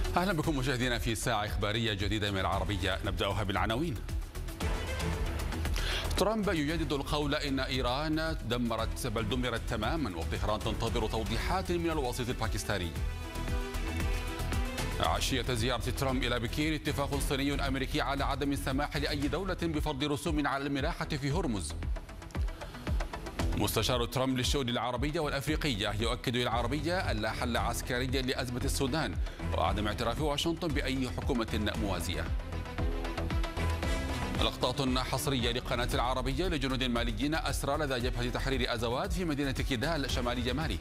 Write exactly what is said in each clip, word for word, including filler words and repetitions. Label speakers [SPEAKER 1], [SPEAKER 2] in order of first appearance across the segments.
[SPEAKER 1] أهلا بكم مشاهدينا في ساعة إخبارية جديدة من العربية، نبدأها بالعناوين. ترامب يجدد القول إن إيران دمرت بل دمرت تماما، وطهران تنتظر توضيحات من الوسيط الباكستاني. عشية زيارة ترامب إلى بكين اتفاق صيني أمريكي على عدم السماح لأي دولة بفرض رسوم على الملاحة في هرمز. مستشار ترامب للشؤون العربية والأفريقية يؤكد للعربية ألا حل عسكريا لأزمة السودان، وعدم اعتراف واشنطن بأي حكومة موازية. لقطات حصرية لقناة العربية لجنود ماليين أسرى لدى جبهة تحرير أزواد في مدينة كيدال شمالي مالي.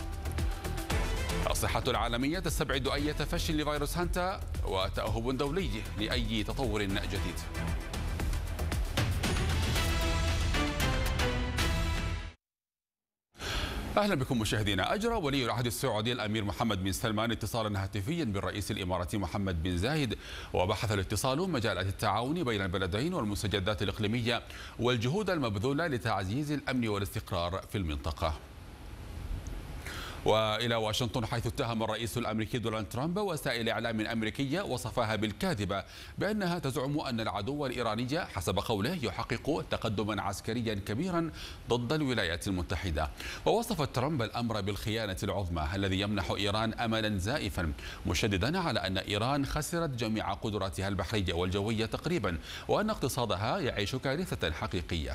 [SPEAKER 1] الصحة العالمية تستبعد أي تفشي لفيروس هانتا، وتأهب دولي لأي تطور جديد. أهلا بكم مشاهدينا. أجرى ولي العهد السعودي الأمير محمد بن سلمان اتصالا هاتفيا بالرئيس الإماراتي محمد بن زايد، وبحث الاتصال مجالات التعاون بين البلدين والمستجدات الإقليمية والجهود المبذولة لتعزيز الأمن والاستقرار في المنطقة. وإلى واشنطن، حيث اتهم الرئيس الأمريكي دونالد ترامب وسائل إعلام أمريكية وصفها بالكاذبة بأنها تزعم أن العدو الإيراني حسب قوله يحقق تقدما عسكريا كبيرا ضد الولايات المتحدة. ووصف ترامب الأمر بالخيانة العظمى الذي يمنح إيران أملا زائفا، مشددا على أن إيران خسرت جميع قدراتها البحرية والجوية تقريبا، وأن اقتصادها يعيش كارثة حقيقية.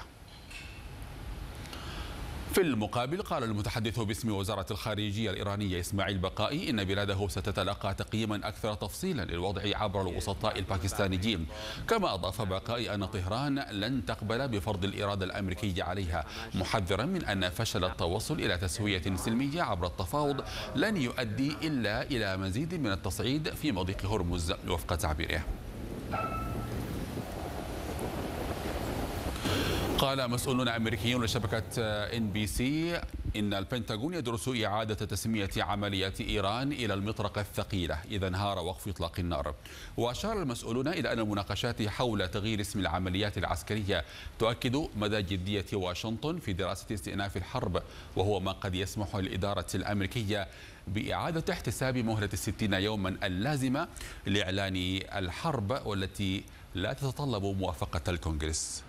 [SPEAKER 1] في المقابل، قال المتحدث باسم وزارة الخارجية الإيرانية إسماعيل بقائي إن بلاده ستتلقى تقييما أكثر تفصيلا للوضع عبر الوسطاء الباكستانيين. كما أضاف بقائي أن طهران لن تقبل بفرض الإرادة الأمريكية عليها، محذرا من أن فشل التوصل إلى تسوية سلمية عبر التفاوض لن يؤدي إلا إلى مزيد من التصعيد في مضيق هرمز وفق تعبيره. قال مسؤولون أمريكيون لشبكة إن بي سي إن البنتاغون يدرس إعادة تسمية عمليات إيران إلى المطرقة الثقيلة إذا انهار وقف إطلاق النار. وأشار المسؤولون إلى أن المناقشات حول تغيير اسم العمليات العسكرية تؤكد مدى جدية واشنطن في دراسة استئناف الحرب، وهو ما قد يسمح للإدارة الأمريكية بإعادة احتساب مهلة الستين يوما اللازمة لإعلان الحرب، والتي لا تتطلب موافقة الكونغرس.